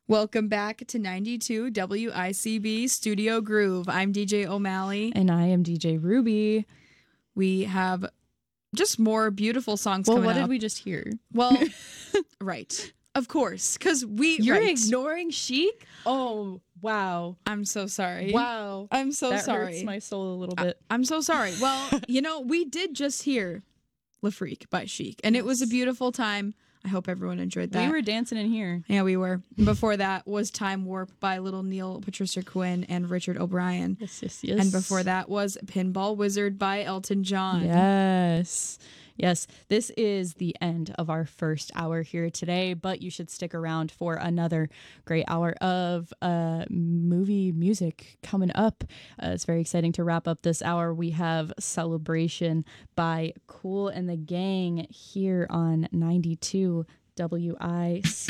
Welcome back to 92 WICB Studio Groove. I'm DJ O'Malley. And I am DJ Ruby. We have just more beautiful songs coming up. Well, what did we just hear? Well, right. Of course. Because You're ignoring Chic? Oh, wow. I'm so sorry. Wow. I'm so that sorry. Hurts my soul a little bit. I'm so sorry. Well, we did just hear Le Freak by Chic, and it was a beautiful time. I hope everyone enjoyed that. We were dancing in here. Yeah, we were. Before that was Time Warp by Little Neil, Patricia Quinn, and Richard O'Brien. Yes. And before that was Pinball Wizard by Elton John. Yes, this is the end of our first hour here today, but you should stick around for another great hour of movie music coming up. It's very exciting to wrap up this hour. We have Celebration by Kool and the Gang here on 92 WIC.